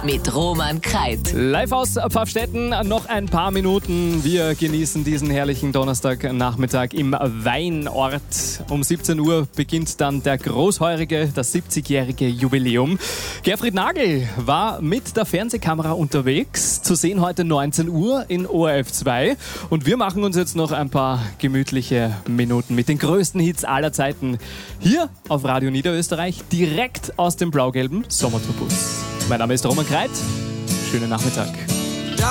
mit Roman Kreit. Live aus Pfaffstätten, noch ein paar Minuten. Wir genießen diesen herrlichen Donnerstagnachmittag im Weinort. Um 17 Uhr beginnt dann der großheurige, das 70-jährige Jubiläum. Gerfried Nagel war mit der Fernsehkamera unterwegs, zu sehen heute 19 Uhr in ORF 2. Und wir machen uns jetzt noch ein paar gemütliche Minuten mit den größten Hits aller Zeiten hier auf Radio Niederösterreich, direkt aus dem blau-gelben Sommertourbus. Mein Name ist Roman Kreit. Schönen Nachmittag.